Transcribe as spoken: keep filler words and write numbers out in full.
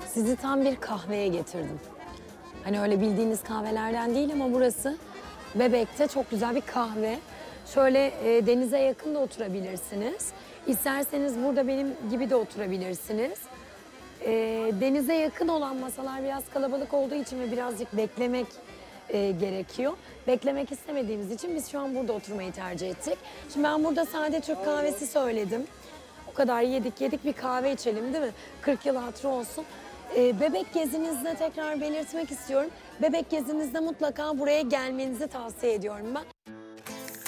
Sizi tam bir kahveye getirdim. Hani öyle bildiğiniz kahvelerden değil ama burası Bebek'te çok güzel bir kahve. Şöyle e, denize yakın da oturabilirsiniz. İsterseniz burada benim gibi de oturabilirsiniz. E, denize yakın olan masalar biraz kalabalık olduğu için ve birazcık beklemek e, gerekiyor. Beklemek istemediğimiz için biz şu an burada oturmayı tercih ettik. Şimdi ben burada sade Türk kahvesi söyledim. O kadar yedik yedik bir kahve içelim değil mi? kırk yıl hatırı olsun. Ee, bebek gezinizde tekrar belirtmek istiyorum. Bebek gezinizde mutlaka buraya gelmenizi tavsiye ediyorum ben.